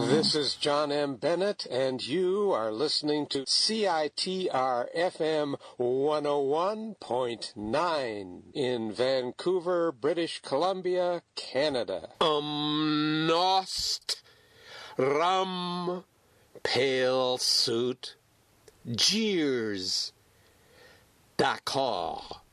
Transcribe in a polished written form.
This is John M. Bennett, and you are listening to CITR FM 101.9 in Vancouver, British Columbia, Canada. Nost Rum Pale Suit Jeers Dakar.